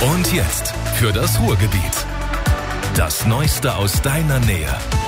Und jetzt für das Ruhrgebiet. Das Neueste aus deiner Nähe.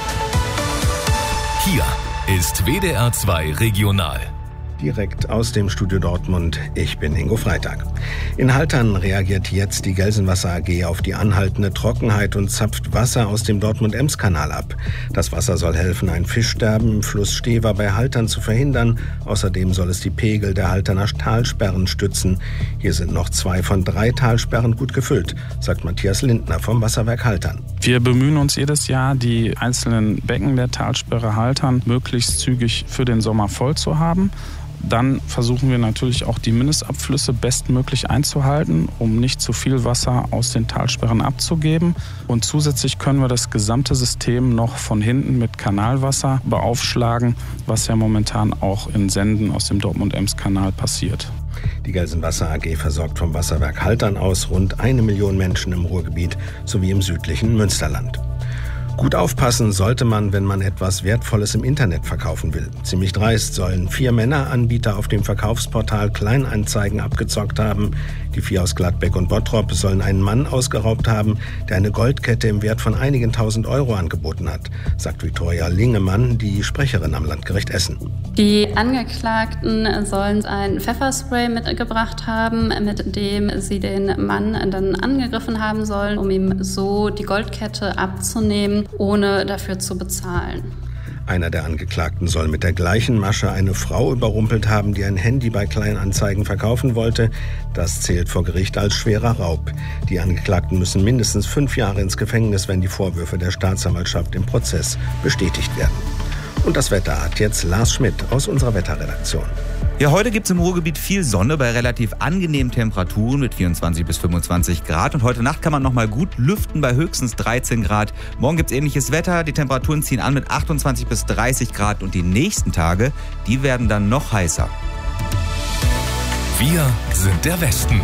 Hier ist WDR 2 Regional. Direkt aus dem Studio Dortmund, ich bin Ingo Freitag. In Haltern reagiert jetzt die Gelsenwasser AG auf die anhaltende Trockenheit und zapft Wasser aus dem Dortmund-Ems-Kanal ab. Das Wasser soll helfen, ein Fischsterben im Fluss Stever bei Haltern zu verhindern. Außerdem soll es die Pegel der Halterner Talsperren stützen. Hier sind noch 2 von 3 Talsperren gut gefüllt, sagt Matthias Lindner vom Wasserwerk Haltern. Wir bemühen uns jedes Jahr, die einzelnen Becken der Talsperre Haltern möglichst zügig für den Sommer voll zu haben. Dann versuchen wir natürlich auch die Mindestabflüsse bestmöglich einzuhalten, um nicht zu viel Wasser aus den Talsperren abzugeben. Und zusätzlich können wir das gesamte System noch von hinten mit Kanalwasser beaufschlagen, was ja momentan auch in Senden aus dem Dortmund-Ems-Kanal passiert. Die Gelsenwasser AG versorgt vom Wasserwerk Haltern aus rund 1 Million Menschen im Ruhrgebiet sowie im südlichen Münsterland. Gut aufpassen sollte man, wenn man etwas Wertvolles im Internet verkaufen will. Ziemlich dreist sollen 4 Männeranbieter auf dem Verkaufsportal Kleinanzeigen abgezockt haben. Die 4 aus Gladbeck und Bottrop sollen einen Mann ausgeraubt haben, der eine Goldkette im Wert von einigen tausend Euro angeboten hat, sagt Viktoria Lingemann, die Sprecherin am Landgericht Essen. Die Angeklagten sollen ein Pfefferspray mitgebracht haben, mit dem sie den Mann dann angegriffen haben sollen, um ihm so die Goldkette abzunehmen, ohne dafür zu bezahlen. Einer der Angeklagten soll mit der gleichen Masche eine Frau überrumpelt haben, die ein Handy bei Kleinanzeigen verkaufen wollte. Das zählt vor Gericht als schwerer Raub. Die Angeklagten müssen mindestens 5 Jahre ins Gefängnis, wenn die Vorwürfe der Staatsanwaltschaft im Prozess bestätigt werden. Und das Wetter hat jetzt Lars Schmidt aus unserer Wetterredaktion. Ja, heute gibt es im Ruhrgebiet viel Sonne bei relativ angenehmen Temperaturen mit 24 bis 25 Grad. Und heute Nacht kann man noch mal gut lüften bei höchstens 13 Grad. Morgen gibt es ähnliches Wetter. Die Temperaturen ziehen an mit 28 bis 30 Grad. Und die nächsten Tage, die werden dann noch heißer. Wir sind der Westen.